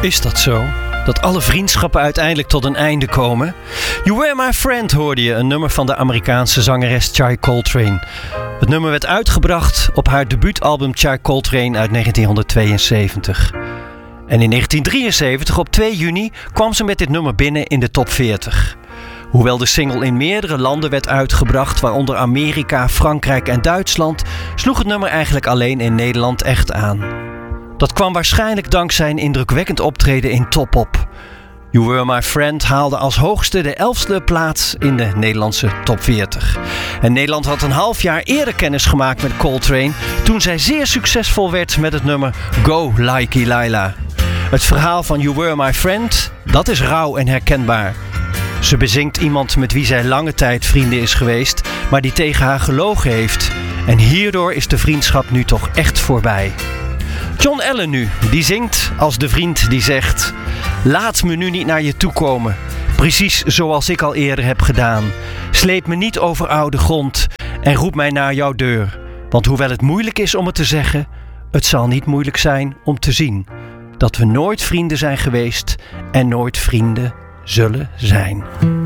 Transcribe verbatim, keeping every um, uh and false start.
Is dat zo? Dat alle vriendschappen uiteindelijk tot een einde komen? You Were My Friend hoorde je, een nummer van de Amerikaanse zangeres Chai Coltrane. Het nummer werd uitgebracht op haar debuutalbum Chai Coltrane uit negentien tweeënzeventig. En in negentien drieënzeventig, op twee juni, kwam ze met dit nummer binnen in de top veertig. Hoewel de single in meerdere landen werd uitgebracht, waaronder Amerika, Frankrijk en Duitsland, sloeg het nummer eigenlijk alleen in Nederland echt aan. Dat kwam waarschijnlijk dankzij een indrukwekkend optreden in Top Op. You Were My Friend haalde als hoogste de elfste plaats in de Nederlandse top veertig. En Nederland had een half jaar eerder kennis gemaakt met Coltrane, toen zij zeer succesvol werd met het nummer Go Likey Lila. Het verhaal van You Were My Friend, dat is rauw en herkenbaar. Ze bezingt iemand met wie zij lange tijd vrienden is geweest, maar die tegen haar gelogen heeft. En hierdoor is de vriendschap nu toch echt voorbij. John Allen nu, die zingt als de vriend die zegt: laat me nu niet naar je toe komen, precies zoals ik al eerder heb gedaan. Sleep me niet over oude grond en roep mij naar jouw deur. Want hoewel het moeilijk is om het te zeggen, het zal niet moeilijk zijn om te zien dat we nooit vrienden zijn geweest en nooit vrienden zullen zijn.